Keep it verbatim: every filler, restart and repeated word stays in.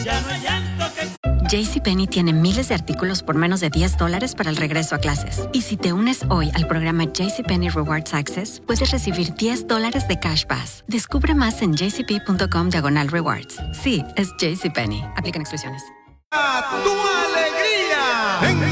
Ya no hay llanto que... JCPenney tiene miles de artículos por menos de diez dólares para el regreso a clases. Y si te unes hoy al programa JCPenney Rewards Access, puedes recibir diez dólares de Cash Pass. Descubre más en jcp.com diagonal rewards. Sí, es JCPenney. Aplican exclusiones. ¡A tu alegría!